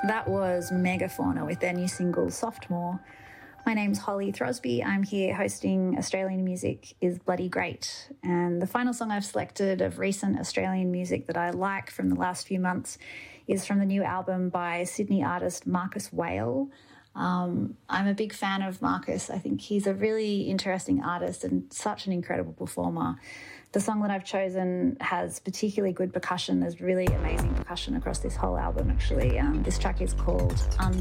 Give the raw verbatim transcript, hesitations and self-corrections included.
That was Megafauna with their new single, Softmore. My name's Holly Throsby. I'm here hosting Australian Music is Bloody Great. And the final song I've selected of recent Australian music that I like from the last few months is from the new album by Sydney artist Marcus Whale. Um, I'm a big fan of Marcus. I think he's a really interesting artist and such an incredible performer. The song that I've chosen has particularly good percussion. There's really amazing percussion across this whole album, actually. Um, this track is called Unbound.